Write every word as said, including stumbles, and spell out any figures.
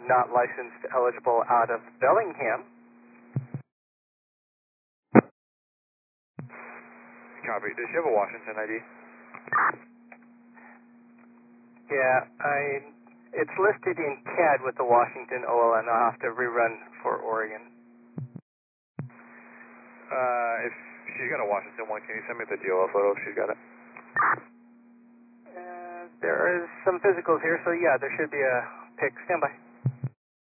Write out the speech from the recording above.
not licensed eligible out of Bellingham. Copy. Does she have a Washington I D? Yeah, I. It's listed in C A D with the Washington O L N. I'll have to rerun for Oregon. Uh, if she's got a Washington one, can you send me the D O L photo if she's got it? Uh, there is some physicals here, so yeah, there should be a pic. Stand by.